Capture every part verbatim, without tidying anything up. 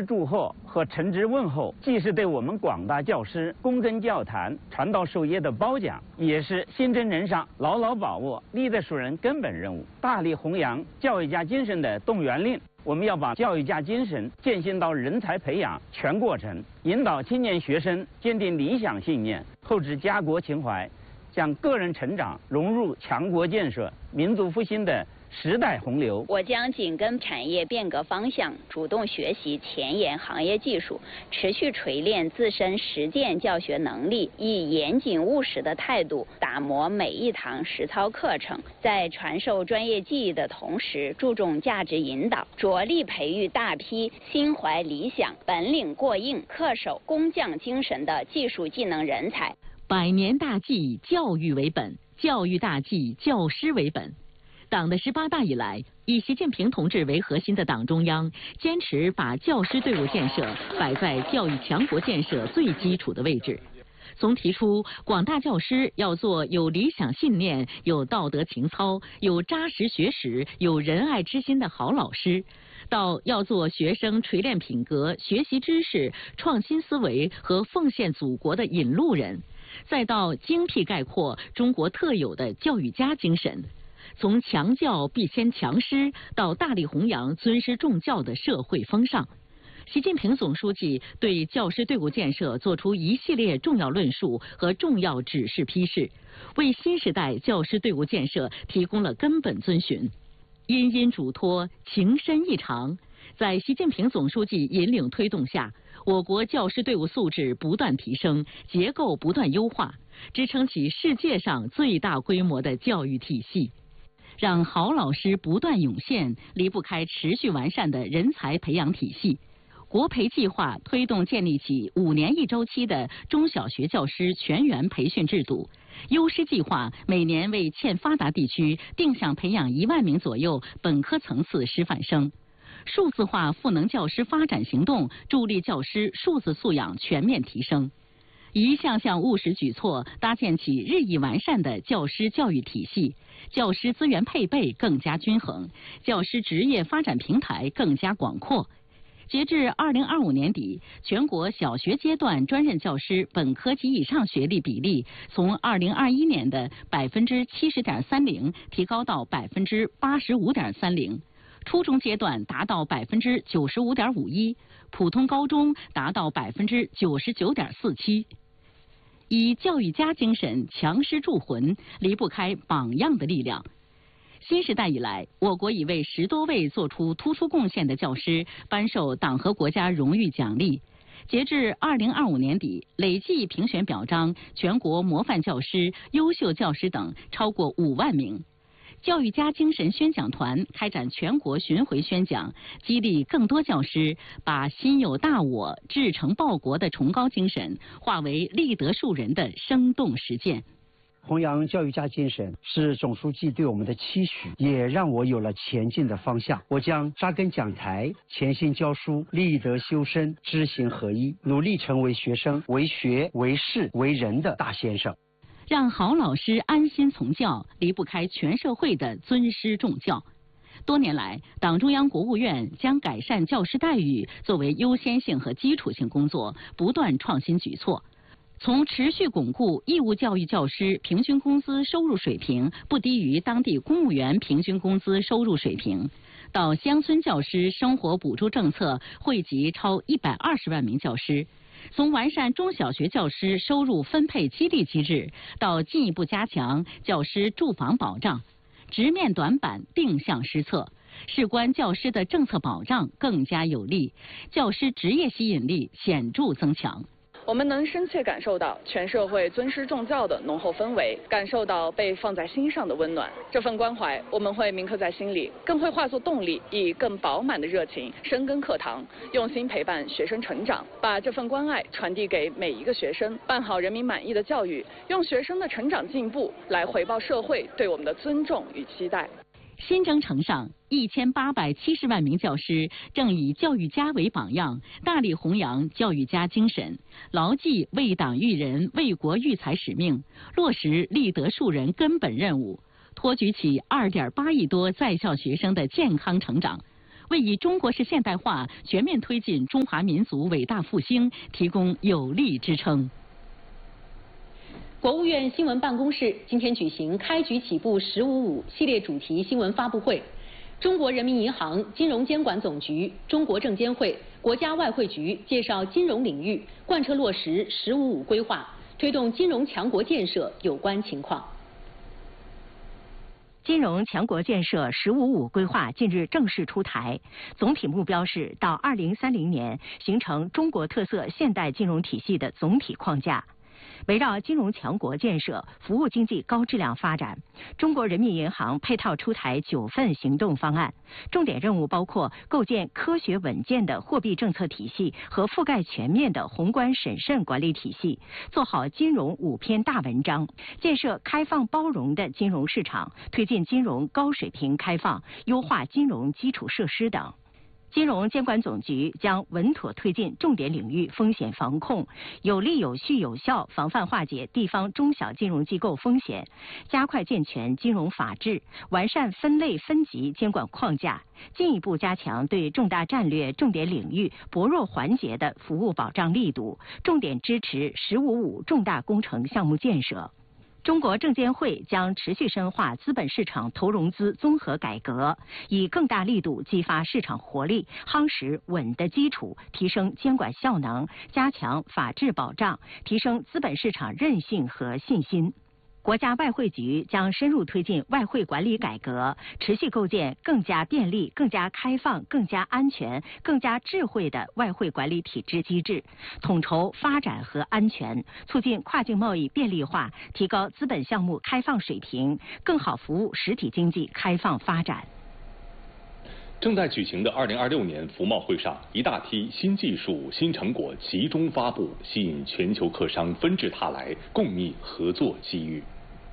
祝贺和诚挚问候，既是对我们广大教师躬耕教坛、传道授业的褒奖，也是新征人上牢牢把握立德树人根本任务、大力弘扬教育家精神的动员令。我们要把教育家精神践行到人才培养全过程，引导青年学生坚定理想信念，厚植家国情怀，将个人成长融入强国建设、民族复兴的时代洪流。 我将紧跟产业变革方向，主动学习前沿行业技术，持续锤炼自身实践教学能力，以严谨务实的态度打磨每一堂实操课程，在传授专业技艺的同时，注重价值引导，着力培育大批心怀理想、本领过硬、恪守工匠精神的技术技能人才。 百年大计，教育为本；教育大计，教师为本。党的十八大以来，以习近平同志为核心的党中央坚持把教师队伍建设摆在教育强国建设最基础的位置。从提出广大教师要做有理想信念、有道德情操、有扎实学识、有仁爱之心的好老师，到要做学生锤炼品格、学习知识、创新思维和奉献祖国的引路人，再到精辟概括中国特有的教育家精神。从强教必先强师到大力弘扬尊师重教的社会风尚，习近平总书记对教师队伍建设作出一系列重要论述和重要指示批示，为新时代教师队伍建设提供了根本遵循。殷殷嘱托，情深意长，在习近平总书记引领推动下，我国教师队伍素质不断提升，结构不断优化，支撑起世界上最大规模的教育体系。让好老师不断涌现，离不开持续完善的人才培养体系。国培计划推动建立起五年一周期的中小学教师全员培训制度。优师计划每年为欠发达地区定向培养一万名左右本科层次师范生。数字化赋能教师发展行动，助力教师数字素养全面提升。一项项务实举措，搭建起日益完善的教师教育体系，教师资源配备更加均衡，教师职业发展平台更加广阔。截至二零二五年底，全国小学阶段专任教师本科及以上学历比例从二零二一年的百分之七十点三零提高到百分之八十五点三零，初中阶段达到百分之九十五点五一，普通高中达到百分之九十九点四七。以教育家精神强师铸魂，离不开榜样的力量。新时代以来，我国已为十多位做出突出贡献的教师颁授党和国家荣誉奖励。截至二零二五年底，累计评选表彰全国模范教师、优秀教师等超过五万名。教育家精神宣讲团开展全国巡回宣讲，激励更多教师把心有大我、志成报国的崇高精神化为立德树人的生动实践。 弘扬教育家精神是总书记对我们的期许，也让我有了前进的方向。我将扎根讲台，潜心教书，立德修身，知行合一，努力成为学生为学、为事、为人的大先生。 让好老师安心从教，离不开全社会的尊师重教。多年来，党中央、国务院将改善教师待遇作为优先性和基础性工作，不断创新举措。从持续巩固义务教育教师平均工资收入水平不低于当地公务员平均工资收入水平，到乡村教师生活补助政策惠及超一百二十万名教师。从完善中小学教师收入分配激励机制，到进一步加强教师住房保障，直面短板，定向施策，事关教师的政策保障更加有力，教师职业吸引力显著增强。 我们能深切感受到全社会尊师重教的浓厚氛围，感受到被放在心上的温暖。这份关怀我们会铭刻在心里，更会化作动力，以更饱满的热情深耕课堂，用心陪伴学生成长，把这份关爱传递给每一个学生，办好人民满意的教育，用学生的成长进步来回报社会对我们的尊重与期待。 新征程上，一千八百七十万名教师正以教育家为榜样，大力弘扬教育家精神，牢记为党育人、为国育才使命，落实立德树人根本任务，托举起二点八亿多在校学生的健康成长， 为以中国式现代化全面推进中华民族伟大复兴提供有力支撑。国务院新闻办公室今天举行开局起步“十五五”系列主题新闻发布会。中国人民银行、金融监管总局、中国证监会、国家外汇局介绍金融领域贯彻落实“十五五”规划，推动金融强国建设有关情况。金融强国建设“十五五”规划近日正式出台，总体目标是到二零三零年形成中国特色现代金融体系的总体框架。围绕金融强国建设、服务经济高质量发展，中国人民银行配套出台九份行动方案，重点任务包括构建科学稳健的货币政策体系和覆盖全面的宏观审慎管理体系，做好金融五篇大文章，建设开放包容的金融市场，推进金融高水平开放，优化金融基础设施等。金融监管总局将稳妥推进重点领域风险防控，有力有序有效防范化解地方中小金融机构风险，加快健全金融法治，完善分类分级监管框架，进一步加强对重大战略重点领域薄弱环节的服务保障力度，重点支持“十五五”重大工程项目建设。中国证监会将持续深化资本市场投融资综合改革，以更大力度激发市场活力，夯实稳的基础，提升监管效能，加强法治保障，提升资本市场韧性和信心。国家外汇局将深入推进外汇管理改革，持续构建更加便利、更加开放、更加安全、更加智慧的外汇管理体制机制，统筹发展和安全，促进跨境贸易便利化，提高资本项目开放水平，更好服务实体经济开放发展。 正在举行的二零二六年服贸会上，一大批新技术、新成果集中发布，吸引全球客商纷至沓来，共觅合作机遇。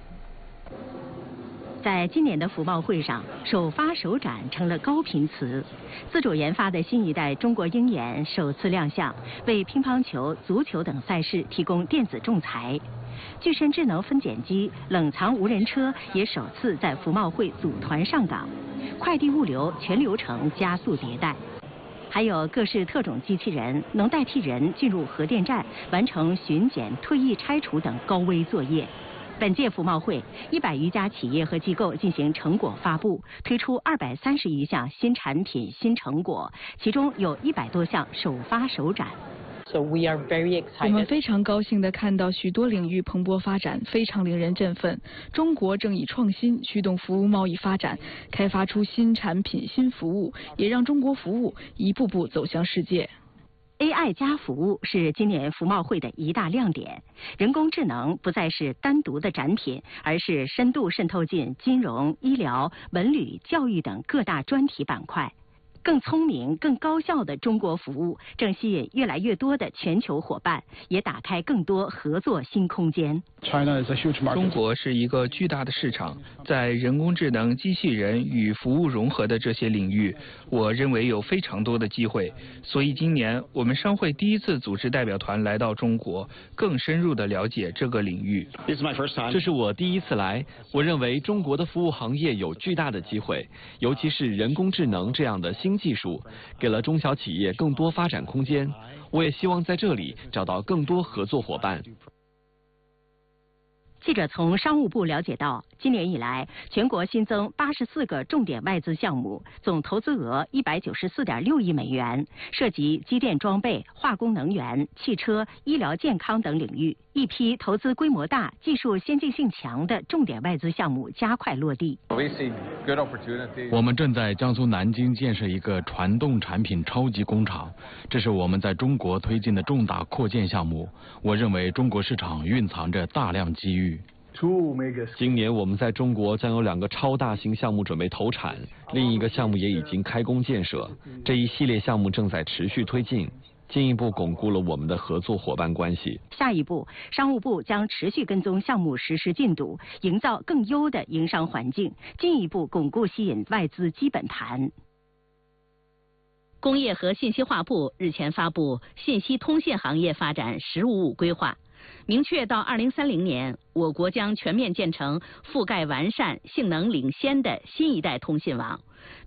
在今年的服贸会上，首发首展成了高频词。自主研发的新一代中国鹰眼首次亮相，为乒乓球、足球等赛事提供电子仲裁。具身智能分拣机、冷藏无人车也首次在服贸会组团上岗，快递物流全流程加速迭代。还有各式特种机器人，能代替人进入核电站，完成巡检、退役拆除等高危作业。本届服贸会，一百余家企业和机构进行成果发布，推出二百三十余项新产品、新成果，其中有一百多项首发首展。 So we are very excited. 我们非常高兴地看到许多领域蓬勃发展，非常令人振奋。中国正以创新驱动服务贸易发展，开发出新产品、新服务，也让中国服务一步步走向世界。 A I 加服务是今年服贸会的一大亮点。人工智能不再是单独的展品，而是深度渗透进金融、医疗、文旅、教育等各大专题板块。更聪明、更高效的中国服务正吸引越来越多的全球伙伴，也打开更多合作新空间。 中国是一个巨大的市场，在人工智能、机器人与服务融合的这些领域，我认为有非常多的机会。所以今年我们商会第一次组织代表团来到中国，更深入地了解这个领域。 这是我第一次来，我认为中国的服务行业有巨大的机会，尤其是人工智能这样的新技术，给了中小企业更多发展空间。我也希望在这里找到更多合作伙伴。 记者从商务部了解到，今年以来，全国新增八十四个重点外资项目，总投资额一百九十四点六亿美元，涉及机电装备、化工能源、汽车、医疗健康等领域。一批投资规模大、技术先进性强的重点外资项目加快落地。 我们正在江苏南京建设一个传动产品超级工厂，这是我们在中国推进的重大扩建项目。我认为中国市场蕴藏着大量机遇。 今年我们在中国将有两个超大型项目准备投产，另一个项目也已经开工建设。这一系列项目正在持续推进，进一步巩固了我们的合作伙伴关系。 下一步，商务部将持续跟踪项目实施进度，营造更优的营商环境，进一步巩固吸引外资基本盘。工业和信息化部日前发布《信息通信行业发展“十五五”规划》，明确到二零三零年，我国将全面建成覆盖完善、性能领先的新一代通信网，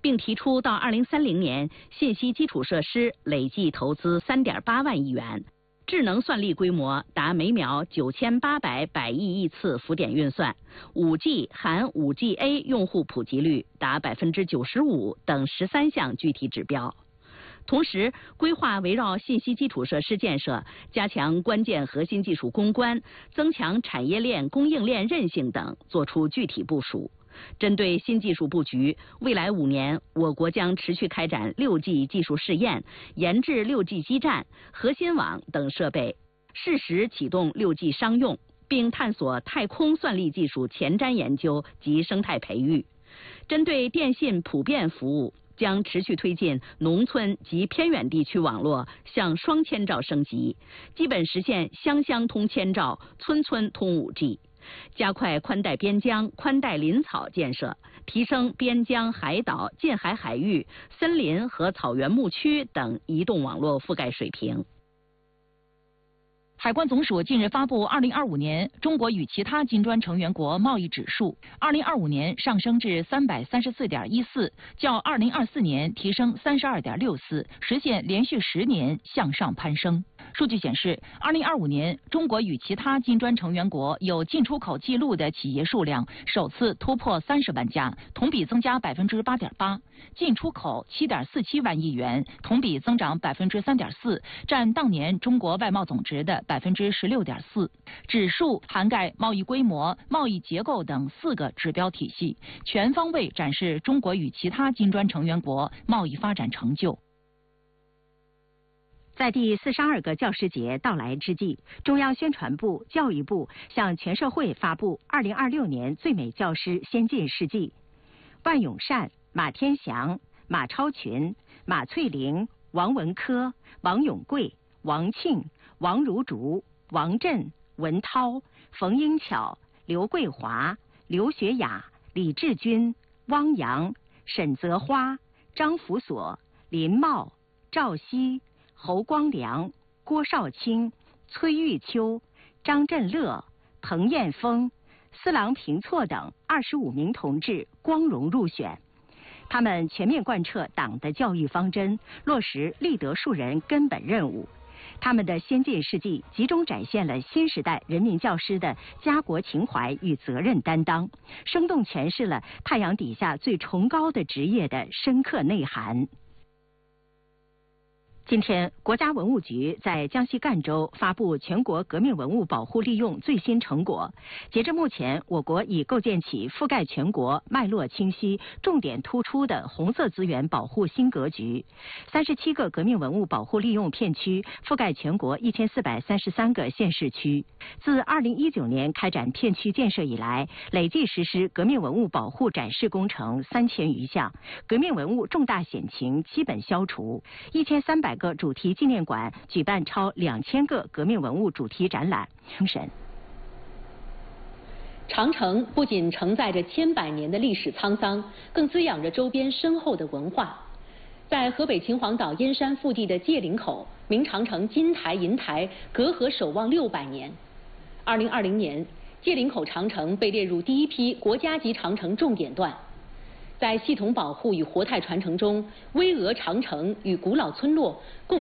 并提出到二零三零年信息基础设施累计投资三点八万亿元，智能算力规模达每秒九千八百百亿亿次浮点运算， 五 G 含 五 G A 用户普及率达百分之九十五等十三项具体指标。同时，规划围绕信息基础设施建设，加强关键核心技术攻关，增强产业链供应链韧性等，作出具体部署。针对新技术布局，未来五年，我国将持续开展 六 G 技术试验，研制 六 G 基站、核心网等设备，适时启动 六 G 商用，并探索太空算力技术前瞻研究及生态培育。针对电信普遍服务，将持续推进农村及偏远地区网络向双千兆升级，基本实现乡乡通千兆、村村通 五 G。加快宽带边疆、宽带林草建设，提升边疆、海岛、近海海域、森林和草原牧区等移动网络覆盖水平。 海关总署近日发布二零二五年中国与其他金砖成员国贸易指数，二零二五年上升至三百三十四点一四，较二零二四年提升三十二点六四，实现连续十年向上攀升。数据显示，二零二五年中国与其他金砖成员国有进出口记录的企业数量首次突破三十万家，同比增加百分之八点八，进出口七点四七万亿元，同比增长百分之三点四，占当年中国外贸总值的百分之十六点四。指数涵盖贸易规模、贸易结构等四个指标体系，全方位展示中国与其他金砖成员国贸易发展成就。 在第四十二个教师节到来之际，中央宣传部、教育部向全社会发布二零二六年最美教师先进事迹。万永善、马天祥、马超群、马翠玲、王文科、王永贵、王庆、王如竹、王震、文涛、冯英巧、刘桂华、刘学雅、李志军、汪洋、沈泽花、张福所、林茂、赵熙、侯光良、郭少卿、崔玉秋、张振乐、彭艳峰、司郎平措等二十五名同志光荣入选。他们全面贯彻党的教育方针，落实立德树人根本任务。他们的先进事迹集中展现了新时代人民教师的家国情怀与责任担当，生动诠释了太阳底下最崇高的职业的深刻内涵。今天，国家文物局在江西赣州发布全国革命文物保护利用最新成果。截至目前，我国已构建起覆盖全国、脉络清晰、重点突出的红色资源保护新格局。三十七个革命文物保护利用片区覆盖全国一千四百三十三个县市区。自二零一九年开展片区建设以来，累计实施革命文物保护展示工程三千余项，革命文物重大险情基本消除。一千三百个主题纪念馆举办超两千个革命文物主题展览。评审。 长城不仅承载着千百年的历史沧桑，更滋养着周边深厚的文化。在河北秦皇岛燕山腹地的界岭口，明长城金台银台隔河守望六百年。二零二零年，界岭口长城被列入第一批国家级长城重点段。在系统保护与活态传承中，巍峨长城与古老村落共